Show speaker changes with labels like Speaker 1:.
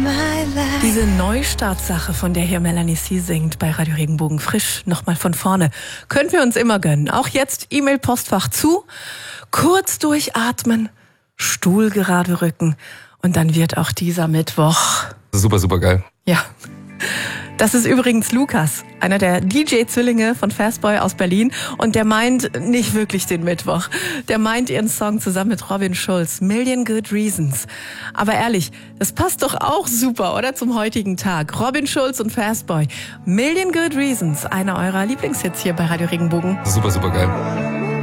Speaker 1: Diese Neustartsache, von der hier Melanie C. singt bei Radio Regenbogen, frisch, nochmal von vorne, können wir uns immer gönnen. Auch jetzt E-Mail-Postfach zu, kurz durchatmen, Stuhl gerade rücken und dann wird auch dieser Mittwoch...
Speaker 2: Super, super geil.
Speaker 1: Ja. Das ist übrigens Lukas, einer der DJ-Zwillinge von Fastboy aus Berlin. Und der meint nicht wirklich den Mittwoch. Der meint ihren Song zusammen mit Robin Schulz, Million Good Reasons. Aber ehrlich, das passt doch auch super, oder? Zum heutigen Tag. Robin Schulz und Fastboy. Million Good Reasons, einer eurer Lieblingshits hier bei Radio Regenbogen.
Speaker 2: Super, super geil.